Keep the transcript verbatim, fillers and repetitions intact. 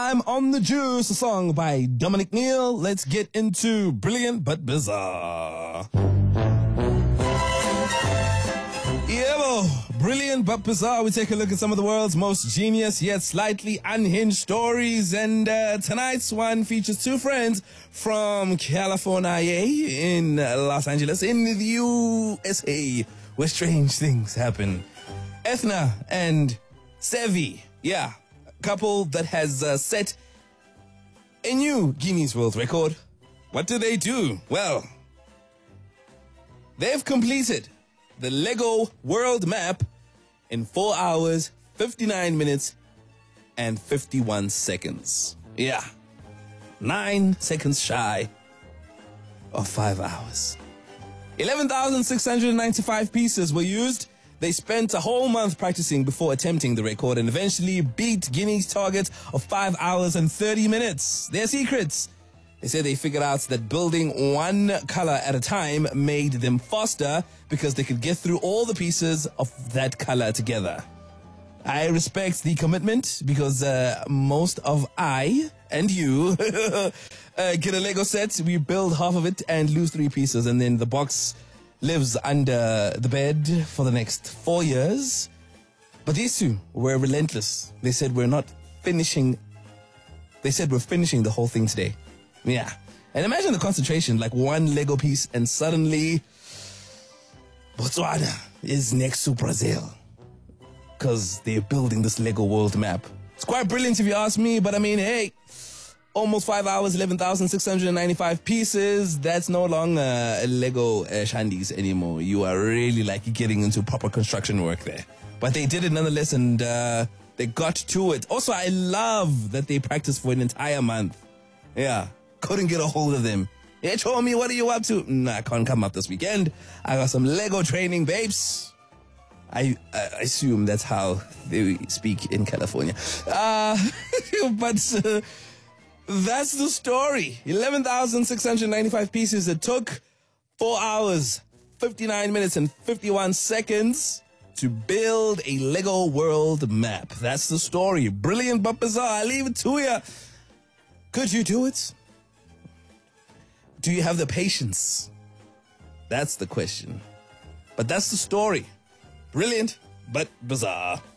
time on the Juice, a song by Dominic Neal. Let's get into Brilliant but Bizarre. Yeah, Brilliant but Bizarre. We take a look at some of the world's most genius yet slightly unhinged stories. And uh, tonight's one features two friends from California in uh, Los Angeles in the U S A, where strange things happen. Ethna and Sevi, yeah, a couple that has uh, set a new Guinness World Record. What do they do? Well, they've completed the Lego World Map in four hours, fifty-nine minutes, and fifty-one seconds. Yeah, nine seconds shy of five hours. eleven thousand six hundred ninety-five pieces were used. They spent a whole month practicing before attempting the record and eventually beat Guinness' target of five hours and thirty minutes. Their secrets: they said they figured out that building one color at a time made them faster because they could get through all the pieces of that color together. I respect the commitment because uh, most of I and you uh, get a Lego set, we build half of it and lose three pieces, and then the box lives under the bed for the next four years. But these two were relentless. They said we're not finishing. They said we're finishing the whole thing today. Yeah. And imagine the concentration, like one Lego piece and suddenly Botswana is next to Brazil because they're building this Lego world map. It's quite brilliant if you ask me, but I mean, hey, almost five hours, eleven thousand six hundred ninety-five pieces. That's no longer a Lego uh, shandies anymore. You are really like getting into proper construction work there. But they did it nonetheless, and uh, they got to it. Also, I love that they practiced for an entire month. Yeah, couldn't get a hold of them. Hey, show me, what are you up to? Nah, I can't come up this weekend. I got some Lego training, babes. I, I assume that's how they speak in California. Uh, but... Uh, That's the story. eleven thousand six hundred ninety-five pieces. It took four hours, fifty-nine minutes, and fifty-one seconds to build a Lego world map. That's the story. Brilliant but bizarre. I leave it to you. Could you do it? Do you have the patience? That's the question. But that's the story. Brilliant but bizarre.